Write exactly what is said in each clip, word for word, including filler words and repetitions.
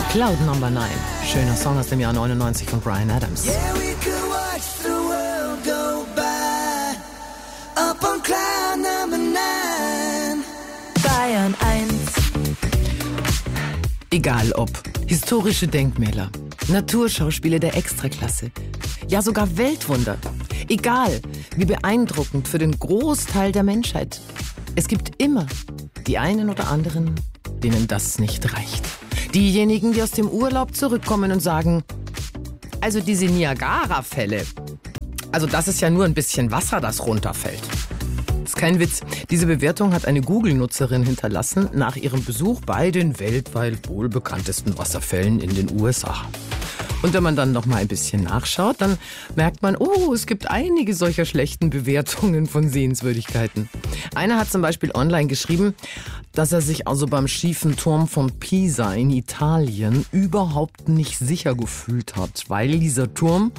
Cloud Number neun. Schöner Song aus dem Jahr neunundneunzig von Bryan Adams. Yeah, we could watch the world go by up on Cloud Number nine. Bayern eins. Egal ob historische Denkmäler, Naturschauspiele der Extraklasse, ja sogar Weltwunder. Egal, wie beeindruckend für den Großteil der Menschheit. Es gibt immer die einen oder anderen, denen das nicht reicht. Diejenigen, die aus dem Urlaub zurückkommen und sagen, also diese Niagara-Fälle, also das ist ja nur ein bisschen Wasser, das runterfällt. Ist kein Witz. Diese Bewertung hat eine Google-Nutzerin hinterlassen nach ihrem Besuch bei den weltweit wohl bekanntesten Wasserfällen in den U S A. Und wenn man dann noch mal ein bisschen nachschaut, dann merkt man, oh, es gibt einige solcher schlechten Bewertungen von Sehenswürdigkeiten. Einer hat zum Beispiel online geschrieben, dass er sich also beim schiefen Turm von Pisa in Italien überhaupt nicht sicher gefühlt hat, weil dieser Turm,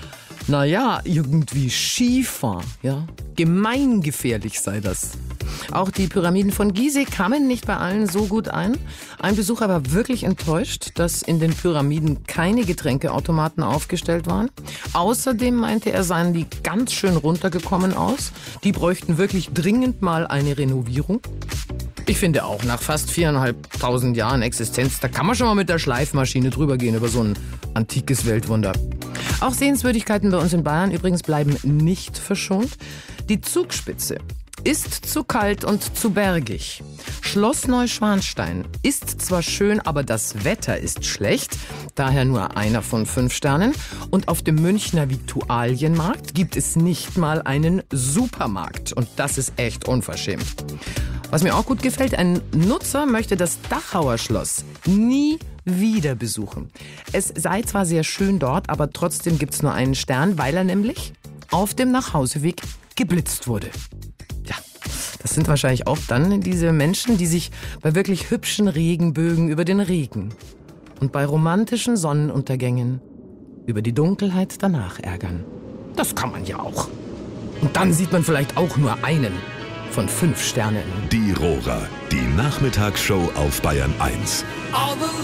naja, irgendwie schief war, ja, gemeingefährlich sei das. Auch die Pyramiden von Gizeh kamen nicht bei allen so gut ein. Ein Besucher war wirklich enttäuscht, dass in den Pyramiden keine Getränkeautomaten aufgestellt waren. Außerdem meinte er, seien die ganz schön runtergekommen aus. Die bräuchten wirklich dringend mal eine Renovierung. Ich finde auch, nach fast viereinhalbtausend Jahren Existenz, da kann man schon mal mit der Schleifmaschine drüber gehen über so ein antikes Weltwunder. Auch Sehenswürdigkeiten bei uns in Bayern übrigens bleiben nicht verschont. Die Zugspitze ist zu kalt und zu bergig. Schloss Neuschwanstein ist zwar schön, aber das Wetter ist schlecht, daher nur einer von fünf Sternen. Und auf dem Münchner Viktualienmarkt gibt es nicht mal einen Supermarkt. Und das ist echt unverschämt. Was mir auch gut gefällt, ein Nutzer möchte das Dachauer Schloss nie wieder besuchen. Es sei zwar sehr schön dort, aber trotzdem gibt es nur einen Stern, weil er nämlich auf dem Nachhauseweg geblitzt wurde. Ja, das sind wahrscheinlich auch dann diese Menschen, die sich bei wirklich hübschen Regenbögen über den Regen und bei romantischen Sonnenuntergängen über die Dunkelheit danach ärgern. Das kann man ja auch. Und dann sieht man vielleicht auch nur einen von fünf Sternen. Die Rohrer, die Nachmittagsshow auf Bayern eins.